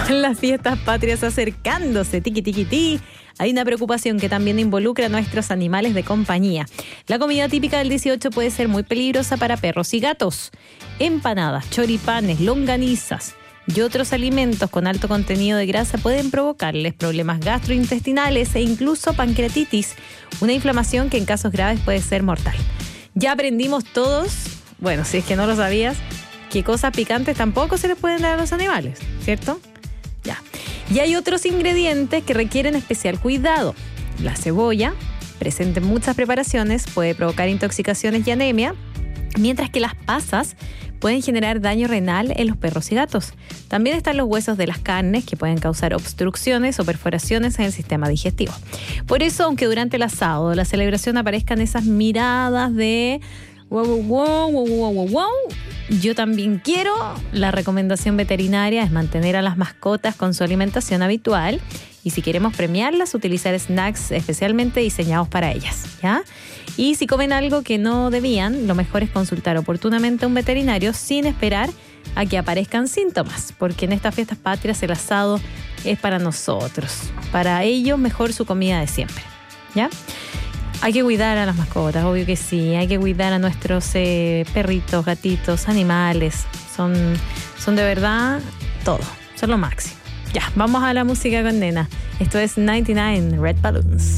Con las fiestas patrias acercándose, tiqui tiqui ti, hay una preocupación que también involucra a nuestros animales de compañía. La comida típica del 18 puede ser muy peligrosa para perros y gatos. Empanadas, choripanes, longanizas y otros alimentos con alto contenido de grasa pueden provocarles problemas gastrointestinales e incluso pancreatitis, una inflamación que en casos graves puede ser mortal. Ya aprendimos todos, bueno, si es que no lo sabías, que cosas picantes tampoco se les pueden dar a los animales, ¿cierto? Ya. Y hay otros ingredientes que requieren especial cuidado. La cebolla, presente en muchas preparaciones, puede provocar intoxicaciones y anemia, mientras que las pasas pueden generar daño renal en los perros y gatos. También están los huesos de las carnes, que pueden causar obstrucciones o perforaciones en el sistema digestivo. Por eso, aunque durante el asado o la celebración aparezcan esas miradas de wow, yo también quiero, la recomendación veterinaria es mantener a las mascotas con su alimentación habitual y si queremos premiarlas, utilizar snacks especialmente diseñados para ellas, ¿ya? Y si comen algo que no debían, lo mejor es consultar oportunamente a un veterinario sin esperar a que aparezcan síntomas, porque en estas fiestas patrias el asado es para nosotros, para ellos mejor su comida de siempre, ¿ya? Hay que cuidar a las mascotas, obvio que sí. Hay que cuidar a nuestros perritos, gatitos, animales. Son de verdad todo. Son lo máximo. Ya, vamos a la música con Nena. Esto es 99 Red Balloons.